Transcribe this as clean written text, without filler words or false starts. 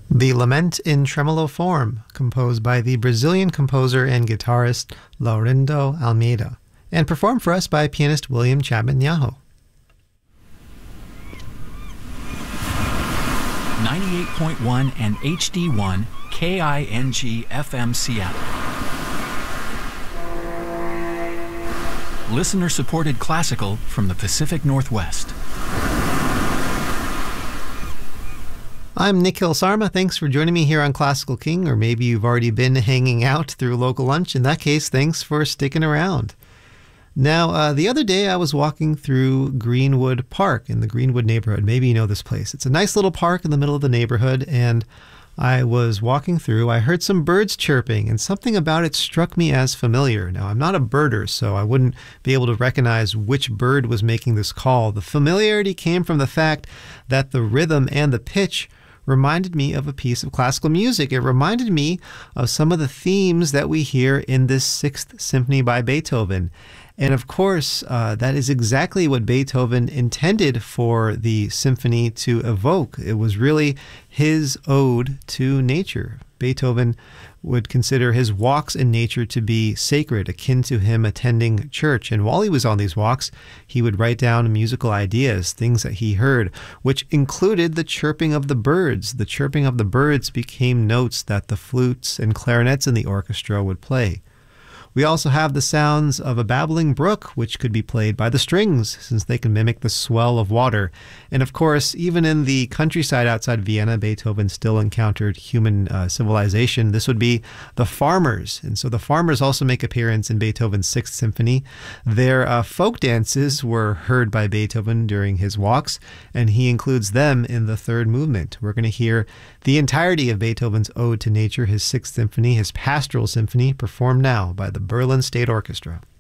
The Lament in Tremolo Form, composed by the Brazilian composer and guitarist Laurindo Almeida, and performed for us by pianist William Chapman Nyaho. 98.1 and HD1 KING FM Seattle. Listener-supported classical from the Pacific Northwest. I'm Nikhil Sarma. Thanks for joining me here on Classical King, or maybe you've already been hanging out through local lunch. In that case, thanks for sticking around. Now, the other day I was walking through Greenwood Park in the Greenwood neighborhood. Maybe you know this place. It's a nice little park in the middle of the neighborhood, and I was walking through. I heard some birds chirping, and something about it struck me as familiar. Now, I'm not a birder, so I wouldn't be able to recognize which bird was making this call. The familiarity came from the fact that the rhythm and the pitch reminded me of a piece of classical music. It reminded me of some of the themes that we hear in this Sixth Symphony by Beethoven. And of course, that is exactly what Beethoven intended for the symphony to evoke. It was really his ode to nature. Beethoven would consider his walks in nature to be sacred, akin to him attending church. And while he was on these walks, he would write down musical ideas, things that he heard, which included the chirping of the birds. The chirping of the birds became notes that the flutes and clarinets in the orchestra would play. We also have the sounds of a babbling brook, which could be played by the strings, since they can mimic the swell of water. And of course, even in the countryside outside Vienna, Beethoven still encountered human civilization. This would be the farmers. And so the farmers also make appearance in Beethoven's Sixth Symphony. Their folk dances were heard by Beethoven during his walks, and he includes them in the third movement. We're going to hear the entirety of Beethoven's Ode to Nature, his Sixth Symphony, his Pastoral Symphony, performed now by the Berlin State Orchestra.